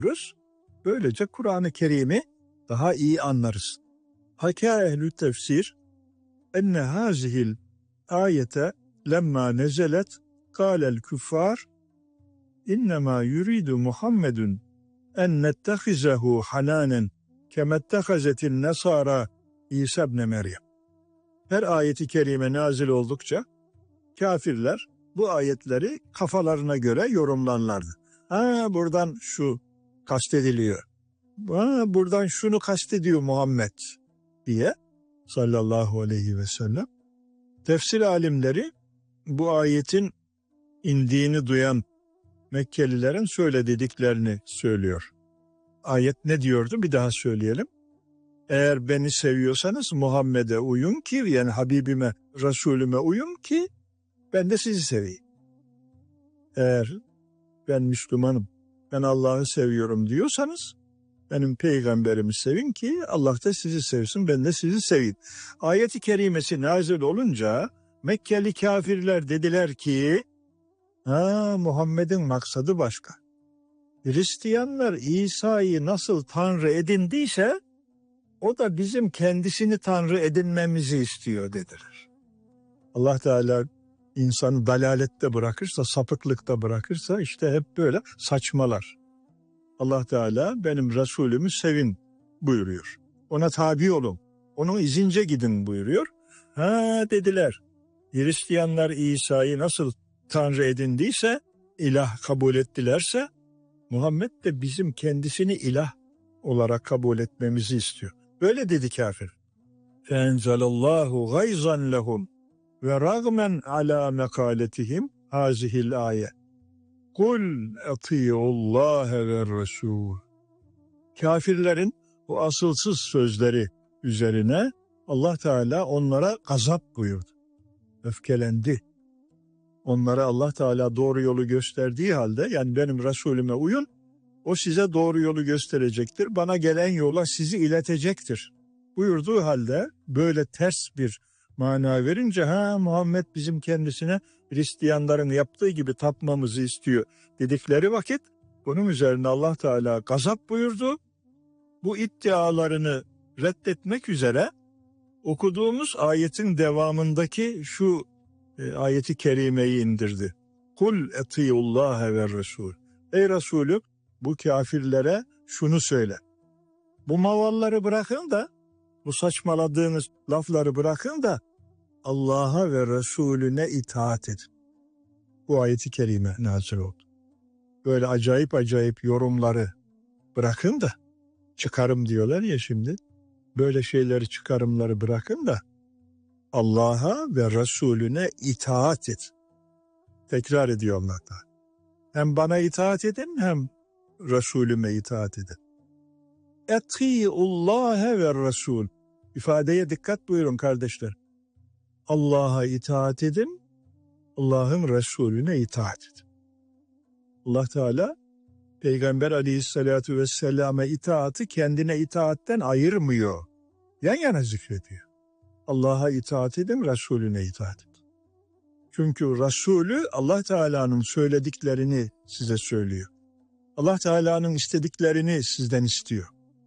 Böylece Kur'an-ı Kerim'i daha iyi anlarız. Hakâ ehlü tefsir enne hâzihil ayete lemma nezelet kâlel küffâr innemâ yuridu Muhammedun en nettehizehu hanânen kemettehazetin nesâra İsa ibn Meryem. Her ayeti kerime nazil oldukça kafirler bu ayetleri kafalarına göre yorumlarlardı. Buradan şu kastediliyor. Buradan şunu kastediyor Muhammed diye sallallahu aleyhi ve sellem. Tefsir alimleri bu ayetin indiğini duyan Mekkelilerin şöyle dediklerini söylüyor. Ayet ne diyordu? Bir daha söyleyelim. Eğer beni seviyorsanız Muhammed'e uyun ki, yani Habibime, Resulüme uyun ki ben de sizi seveyim. Eğer ben Müslümanım, ben Allah'ı seviyorum diyorsanız benim peygamberimi sevin ki Allah da sizi sevsin, ben de sizi seveyim. Ayet-i kerimesi nazil olunca Mekkeli kafirler dediler ki Muhammed'in maksadı başka. Hristiyanlar İsa'yı nasıl Tanrı edindiyse o da bizim kendisini Tanrı edinmemizi istiyor dediler. Allah Teala insanı dalalette bırakırsa, sapıklıkta bırakırsa işte hep böyle saçmalar. Allah Teala benim Resulümü sevin buyuruyor. Ona tabi olun. Onun izince gidin buyuruyor. Dediler. Hristiyanlar İsa'yı nasıl Tanrı edindiyse, ilah kabul ettilerse, Muhammed de bizim kendisini ilah olarak kabul etmemizi istiyor. Böyle dedi kafir. Fenzelallahu gayzan lehum ve ragmen ala mekaletihim hazihil ayet. Kul ati'ullâhe ve Resul. Kafirlerin bu asılsız sözleri üzerine Allah Teala onlara gazap buyurdu. Öfkelendi. Onlara Allah Teala doğru yolu gösterdiği halde, yani benim Resulüme uyun, o size doğru yolu gösterecektir. Bana gelen yola sizi iletecektir buyurduğu halde böyle ters bir mana verince Muhammed bizim kendisine Hristiyanların yaptığı gibi tapmamızı istiyor dedikleri vakit bunun üzerine Allah Teala gazap buyurdu. Bu iddialarını reddetmek üzere okuduğumuz ayetin devamındaki şu ayeti kerimeyi indirdi. Kul etiullâhe ve Resul. Ey Resulüm, bu kafirlere şunu söyle. Bu mavalları bırakın da, bu saçmaladığınız lafları bırakın da Allah'a ve Resulüne itaat edin. Bu ayeti kerime nazil oldu. Böyle acayip acayip yorumları bırakın da, çıkarım diyorlar ya şimdi, böyle şeyleri, çıkarımları bırakın da Allah'a ve Resulüne itaat et. Tekrar ediyor Allah Teala. Hem bana itaat edin hem Resulüme itaat edin. Eti'ullâhe ve Resul. İfadeye dikkat buyurun kardeşler. Allah'a itaat edin, Allah'ın Resulüne itaat edin. Allah Teala Peygamber Aleyhisselatü Vesselam'a itaatı kendine itaatten ayırmıyor. Yan yana zikrediyor. Allah'a itaat edin, Resulüne itaat edin. Çünkü Resulü Allah Teala'nın söylediklerini size söylüyor. Allah Teala'nın istediklerini sizden istiyor.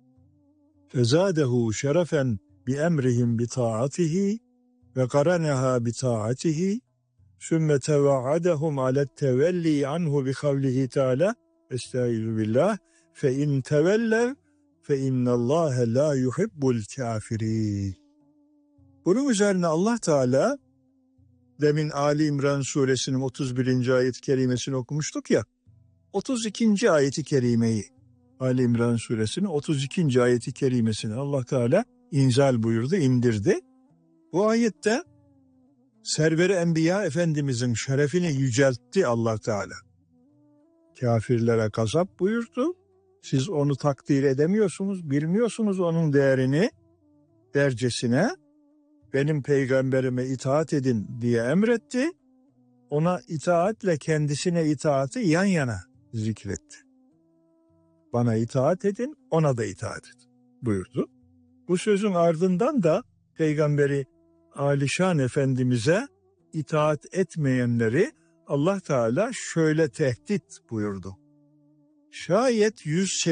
Fezadehu şerefen bi emrihim bi taatihi ve karaneha bi taatihi sümme tevaadehum alet tevelli anhu bi kavlihi Teala estaizu billah fe in tevellev fe innallâhe la yuhibbul kafirin. Bunun üzerine Allah Teala demin Ali İmran suresinin 31. ayet-i kerimesini okumuştuk ya, 32. ayet-i kerimeyi, Ali İmran suresinin 32. ayet-i kerimesini Allah Teala inzal buyurdu, indirdi. Bu ayette Server-i Enbiya Efendimizin şerefini yüceltti Allah Teala. Kafirlere gazap buyurdu. Siz onu takdir edemiyorsunuz, bilmiyorsunuz onun değerini, dercesine. Benim peygamberime itaat edin diye emretti. Ona itaatle kendisine itaati yan yana zikretti. Bana itaat edin, ona da itaat edin buyurdu. Bu sözün ardından da Peygamberi Alişan Efendimiz'e itaat etmeyenleri Allah Teala şöyle tehdit buyurdu. Şayet yüz